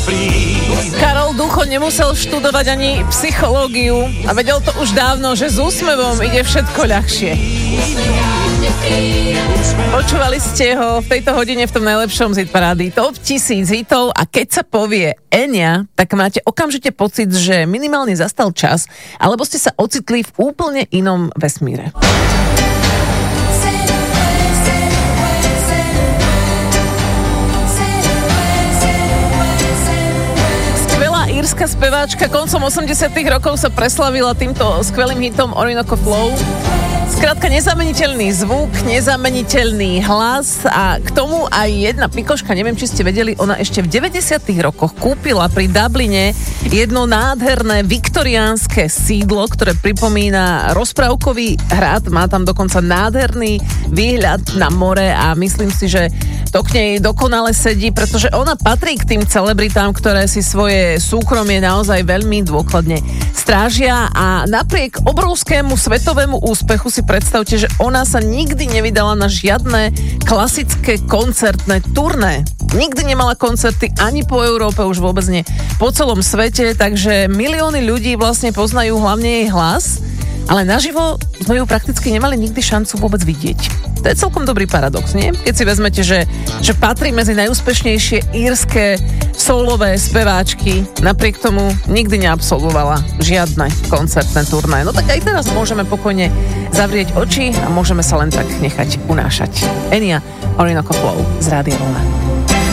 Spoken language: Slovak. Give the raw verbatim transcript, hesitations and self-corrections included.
Karol Ducho nemusel študovať ani psychológiu a vedel to už dávno, že s úsmevom ide všetko ľahšie. Počúvali ste ho v tejto hodine v tom najlepšom z hitparády top tisíc hitov a keď sa povie Enya, tak máte okamžite pocit, že minimálne zastal čas, alebo ste sa ocitli v úplne inom vesmíre. Írska speváčka koncom osemdesiatych rokov sa preslavila týmto skvelým hitom Orinoco Flow. Skrátka nezameniteľný zvuk, nezameniteľný hlas a k tomu aj jedna pikoška, neviem, či ste vedeli, ona ešte v deväťdesiatych rokoch kúpila pri Dubline jedno nádherné viktoriánske sídlo, ktoré pripomína rozprávkový hrad, má tam dokonca nádherný výhľad na more a myslím si, že to k nej dokonale sedí, pretože ona patrí k tým celebritám, ktoré si svoje súkromie naozaj veľmi dôkladne strážia a napriek obrovskému svetovému úspechu si predstavte, že ona sa nikdy nevydala na žiadne klasické koncertné turné. Nikdy nemala koncerty ani po Európe, už vôbec nie po celom svete, takže milióny ľudí vlastne poznajú hlavne jej hlas, ale naživo sme ju prakticky nemali nikdy šancu vôbec vidieť. To je celkom dobrý paradox, nie? Keď si vezmete, že, že patrí medzi najúspešnejšie írske soulové speváčky, napriek tomu nikdy neabsolvovala žiadne koncertné turné. No tak aj teraz môžeme pokojne zavrieť oči a môžeme sa len tak nechať unášať. Enya, Orinoco Flow z Rádia Vlna.